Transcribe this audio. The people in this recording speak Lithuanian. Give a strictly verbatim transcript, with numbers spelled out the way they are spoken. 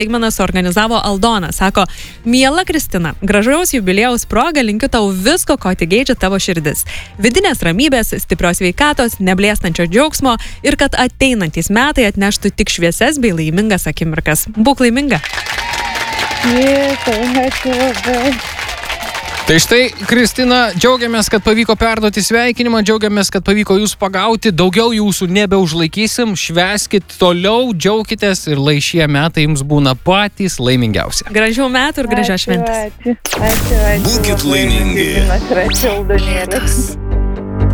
Eigmanas organizavo Aldona. Sako, miela Kristina, gražaus jubiliejaus proga linkiu tau visko, ko tik geidžia tavo širdis. Vidinės ramybės, stiprios sveikatos, neblėstančio džiaugsmo ir kad ateinantys metai atneštų tik šviesias bei laimingas akimirkas. Būk laiminga. Dėkui, ačiū labai. Tai štai, Kristina, džiaugiamės, kad pavyko perduoti sveikinimą, džiaugiamės, kad pavyko jūs pagauti, daugiau jūsų nebeužlaikysim, švęskit toliau, džiaukitės ir lai šie metai jums būna patys laimingiausi. Gražių metų ir gražios šventės. Ačiū, ačiū, ačiū. Būkit laimingi. Ačiū, Aldonėlis.